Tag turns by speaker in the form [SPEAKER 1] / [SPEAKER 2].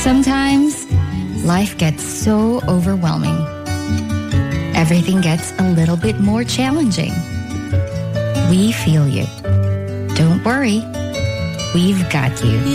[SPEAKER 1] Sometimes life gets so overwhelming. Everything gets a little bit more challenging. We feel you. Don't worry. We've got you.